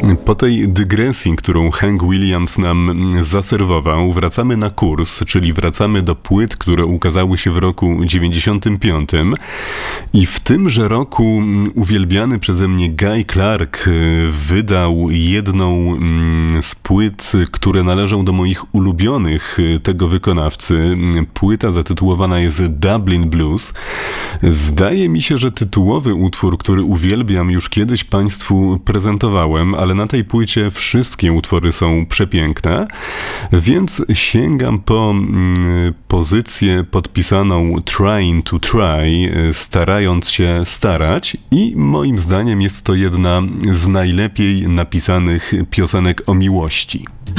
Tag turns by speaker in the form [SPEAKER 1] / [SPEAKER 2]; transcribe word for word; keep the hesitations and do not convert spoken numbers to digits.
[SPEAKER 1] Po tej dygresji, którą Hank Williams nam zaserwował, wracamy na kurs, czyli wracamy do płyt, które ukazały się w roku dziewięćdziesiątym piątym i w tymże roku uwielbiany przeze mnie Guy Clark wydał jedną z płyt, które należą do moich ulubionych tego wykonawcy. Płyta zatytułowana jest Dublin Blues. Zdaje mi się, że tytułowy utwór, który uwielbiam, już kiedyś Państwu prezentowałem, ale na tej płycie wszystkie utwory są przepiękne, więc sięgam po pozycję podpisaną Trying to Try, starając się starać, i moim zdaniem jest to jedna z najlepiej napisanych piosenek o miłości.